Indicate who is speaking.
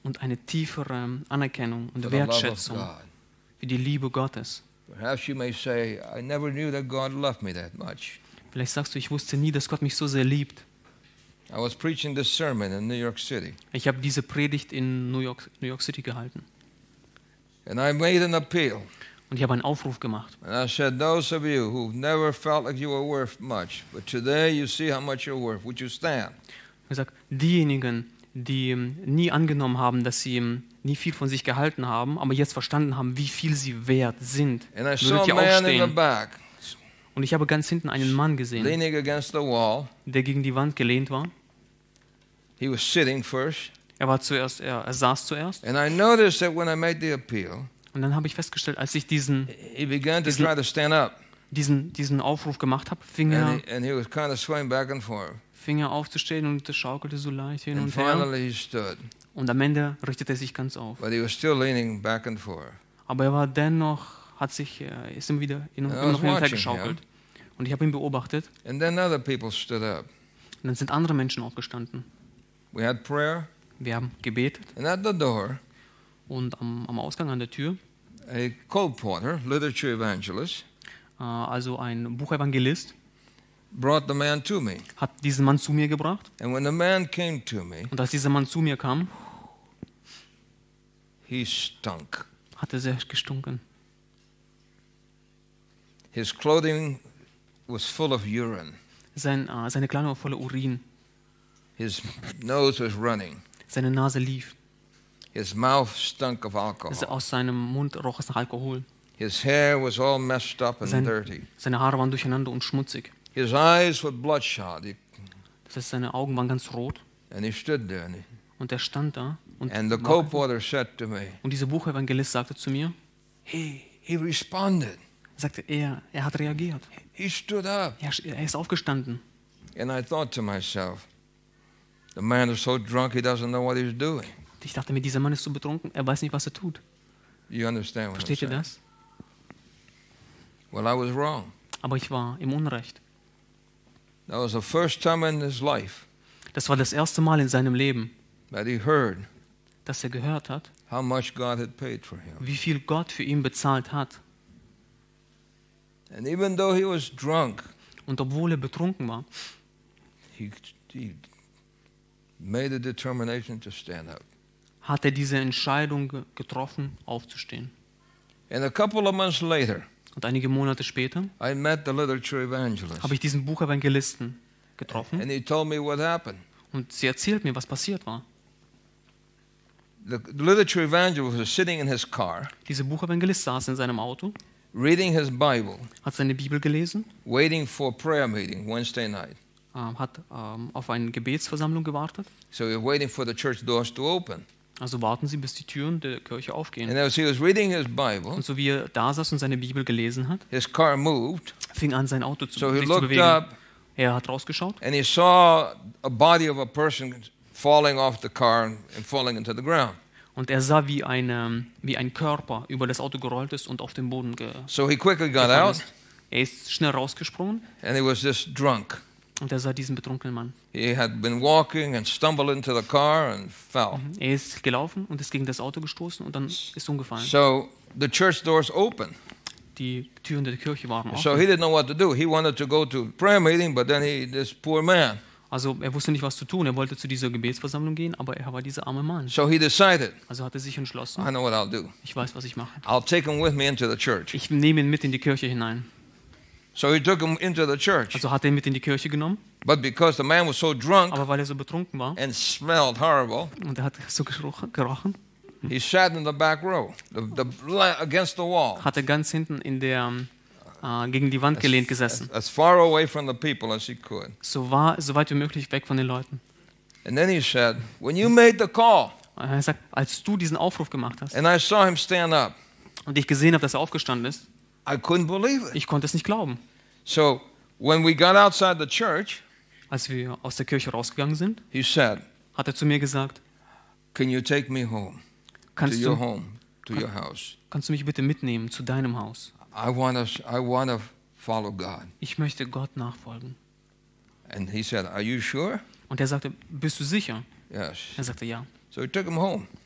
Speaker 1: und eine tiefere Anerkennung und
Speaker 2: for the love of
Speaker 1: Wertschätzung
Speaker 2: God.
Speaker 1: für die Liebe Gottes.
Speaker 2: Perhaps you may say, I never knew that God loved me that much.
Speaker 1: Vielleicht sagst du, ich wusste nie, dass Gott mich so sehr liebt.
Speaker 2: I was preaching this sermon in New York City,
Speaker 1: Ich habe diese Predigt in New York City gehalten.
Speaker 2: and I made an appeal.
Speaker 1: Und ich habe einen Aufruf gemacht.
Speaker 2: And I said, those of you who never felt like you were worth much, but today you see how much you're worth, would you stand?
Speaker 1: Ich habe gesagt, diejenigen, die nie angenommen haben, dass sie nie viel von sich gehalten haben, aber jetzt verstanden haben, wie viel sie wert sind,
Speaker 2: And I saw
Speaker 1: würdet
Speaker 2: a
Speaker 1: ihr
Speaker 2: man in the
Speaker 1: aufstehen.
Speaker 2: back,
Speaker 1: Und ich habe ganz hinten einen Mann gesehen,
Speaker 2: leaning against the wall.
Speaker 1: der gegen die Wand gelehnt war.
Speaker 2: He was sitting first.
Speaker 1: Er saß zuerst.
Speaker 2: And I noticed that when I made the appeal,
Speaker 1: Und dann habe ich festgestellt, als ich diesen
Speaker 2: he began to try to stand up.
Speaker 1: Aufruf gemacht habe, fing
Speaker 2: And he was kind of swaying back and forth.
Speaker 1: er aufzustehen und schaukelte so leicht hin
Speaker 2: And
Speaker 1: und her.
Speaker 2: finally he stood.
Speaker 1: Und am Ende richtete er sich ganz auf.
Speaker 2: But he was still leaning back and forth.
Speaker 1: Aber er war dennoch, ist immer wieder immer noch hin und her geschaukelt. Und ich habe ihn beobachtet.
Speaker 2: And then other people stood up.
Speaker 1: Und dann sind andere Menschen aufgestanden.
Speaker 2: We had prayer.
Speaker 1: Wir haben gebetet.
Speaker 2: And at the door,
Speaker 1: Und am Ausgang an der Tür,
Speaker 2: a colporteur, literature evangelist,
Speaker 1: also ein Buchevangelist,
Speaker 2: brought the man to me.
Speaker 1: hat diesen Mann zu mir gebracht.
Speaker 2: And when the man came to me,
Speaker 1: Und als dieser Mann zu mir kam,
Speaker 2: he stunk.
Speaker 1: hat er sehr gestunken.
Speaker 2: His clothing was full of urine.
Speaker 1: Seine Kleidung war voller Urin.
Speaker 2: His nose was running.
Speaker 1: Seine Nase lief.
Speaker 2: His mouth stunk of alcohol.
Speaker 1: Aus seinem Mund roch es nach Alkohol.
Speaker 2: His hair was all messed up and dirty.
Speaker 1: Seine Haare waren durcheinander und schmutzig.
Speaker 2: His eyes were bloodshot.
Speaker 1: Das heißt, seine Augen waren ganz rot.
Speaker 2: And he stood there.
Speaker 1: Und er stand da.
Speaker 2: And the colporteur said to me,
Speaker 1: und dieser Buchevangelist sagte zu mir,
Speaker 2: he responded.
Speaker 1: Sagte er hat reagiert.
Speaker 2: He stood up.
Speaker 1: Er ist aufgestanden.
Speaker 2: And I thought to myself, the man is so drunk he doesn't know what he's doing.
Speaker 1: Ich dachte mir, dieser Mann ist so betrunken, er weiß nicht, was er tut.
Speaker 2: You understand what
Speaker 1: Versteht
Speaker 2: I'm
Speaker 1: ihr
Speaker 2: saying?
Speaker 1: das?
Speaker 2: Well, I was wrong.
Speaker 1: Aber ich war im Unrecht.
Speaker 2: That was the first time in his life
Speaker 1: Das war das erste Mal in seinem Leben,
Speaker 2: that he heard
Speaker 1: dass er gehört hat,
Speaker 2: how much God had paid for him.
Speaker 1: wie viel Gott für ihn bezahlt hat.
Speaker 2: And even though he was drunk,
Speaker 1: Und obwohl er betrunken war,
Speaker 2: he made a determination to stand up.
Speaker 1: hat er diese Entscheidung getroffen, aufzustehen.
Speaker 2: And a couple of months later,
Speaker 1: Und einige Monate später
Speaker 2: I met the literature evangelist.
Speaker 1: habe ich diesen Buchevangelisten getroffen.
Speaker 2: And he told me what happened.
Speaker 1: Und sie erzählt mir, was passiert war.
Speaker 2: The literature evangelist was sitting in his car,
Speaker 1: Dieser Buchevangelist saß in seinem Auto,
Speaker 2: reading his Bible,
Speaker 1: hat seine Bibel gelesen,
Speaker 2: waiting for a prayer meeting Wednesday night.
Speaker 1: hat auf eine Gebetsversammlung gewartet.
Speaker 2: So he was waiting for the church doors to open.
Speaker 1: Also warten Sie, bis die Türen der Kirche aufgehen.
Speaker 2: And as he was reading his Bible,
Speaker 1: Und so wie er da saß und seine Bibel gelesen hat,
Speaker 2: his car moved.
Speaker 1: fing an, sein Auto
Speaker 2: So he
Speaker 1: sich zu
Speaker 2: looked
Speaker 1: bewegen.
Speaker 2: up
Speaker 1: Er hat rausgeschaut
Speaker 2: and he saw a body of a person falling off the car and falling into the ground.
Speaker 1: und er sah, wie ein Körper über das Auto gerollt ist und auf den Boden
Speaker 2: So he quickly got
Speaker 1: gefallen
Speaker 2: out
Speaker 1: ist. Er ist schnell rausgesprungen
Speaker 2: and he was just drunk.
Speaker 1: und er sah diesen betrunkenen Mann.
Speaker 2: He had been walking and stumbled into the car and fell.
Speaker 1: Er ist gelaufen und ist gegen das Auto gestoßen und dann ist umgefallen.
Speaker 2: So the church doors open.
Speaker 1: Die Türen der Kirche waren
Speaker 2: So
Speaker 1: offen.
Speaker 2: he didn't know what to do. He wanted to go to prayer meeting, but then this poor man.
Speaker 1: Also er wusste nicht, was zu tun. Er wollte zu dieser Gebetsversammlung gehen, aber er war dieser arme Mann.
Speaker 2: So he decided,
Speaker 1: Also hat er sich entschlossen,
Speaker 2: I know what I'll do.
Speaker 1: ich weiß, was ich mache.
Speaker 2: I'll take him with me into the church.
Speaker 1: Ich nehme ihn mit in die Kirche hinein.
Speaker 2: So he took him into the church.
Speaker 1: Also hat er ihn mit in die Kirche genommen,
Speaker 2: But because the man was so drunk
Speaker 1: aber weil er so betrunken war
Speaker 2: and smelled horrible,
Speaker 1: und er hat so gerochen,
Speaker 2: he sat in the back row, against the wall,
Speaker 1: hat er ganz hinten gegen die Wand gelehnt gesessen.
Speaker 2: as far away from the people as he could.
Speaker 1: So weit wie möglich weg von den Leuten.
Speaker 2: And then he said, when you made the call,
Speaker 1: Er sagt, als du diesen Aufruf gemacht hast
Speaker 2: and I saw him stand up,
Speaker 1: und ich gesehen habe, dass er aufgestanden ist,
Speaker 2: I couldn't believe it.
Speaker 1: ich konnte es nicht glauben.
Speaker 2: So when we got outside the church,
Speaker 1: Als wir aus der Kirche rausgegangen sind,
Speaker 2: he said,
Speaker 1: hat er zu mir gesagt,
Speaker 2: can you take me home, to
Speaker 1: kannst
Speaker 2: your
Speaker 1: du,
Speaker 2: home, to your house?
Speaker 1: kannst du mich bitte mitnehmen zu deinem Haus?
Speaker 2: I want to follow God.
Speaker 1: Ich möchte Gott nachfolgen.
Speaker 2: And he said, are you sure?
Speaker 1: Und er sagte, bist du sicher?
Speaker 2: Yes.
Speaker 1: Er sagte, ja.
Speaker 2: So he took him home.